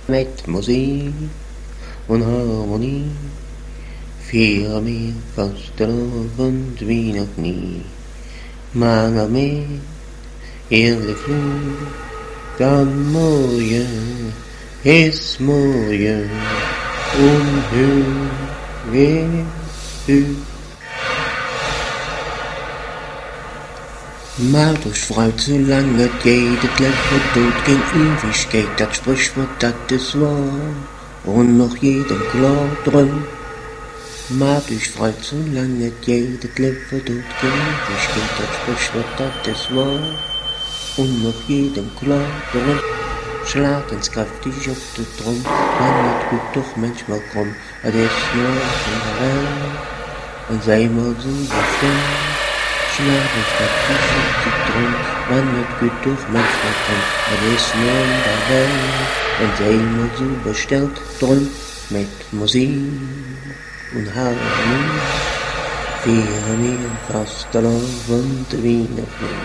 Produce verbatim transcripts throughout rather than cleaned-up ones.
Mit Musik und Harmonie feiern wir Fastenabend wie noch nie. Mange med hele Flug am Morgen ist morgen und höher höher. Macht euch freut, solange geht, das Leben tut kein Ewigkeit, das Sprichwort, das ist wahr, und noch jedem klar drin. Macht euch freut, solange geht, das Leben tut kein Ewigkeit, das Sprichwort, das ist wahr, und noch jedem klar drin. Schlag ins kräftig auf den Drum, man wird gut doch manchmal krumm, das ist nur in der Welt, und sei mal so bestimmt. Schlag ins kräftig auf den Drum, man wird gut doch manchmal krumm, das ist nur in der Welt, und sei mal so bestellt drum, mit Musik und Harmonie, feiern wir Fastenabend wie noch nie.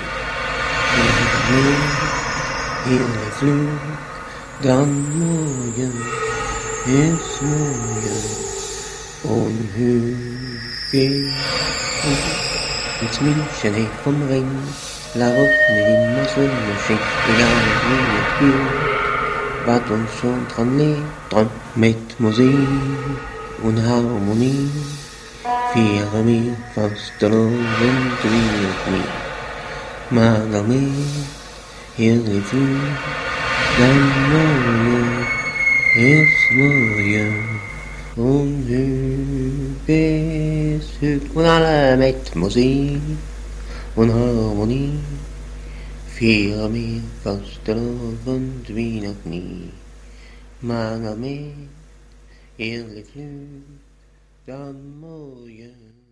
Hele Flug am Morgen ist morgen und höher geht. Ins München hey vom Ring, la route immer so schön, egal wie es geht, wat uns schon dran liegt, dran mit Musik und Harmonie, feiern wir Fastenabend wie noch nie. Mager mehr, hele Flug am Morgen ist morgen und höher ist höher. Und alle mit Musik und Harmonie feiern wir Fastenabend wie noch nie. Mager mehr, hele Flug am Morgen.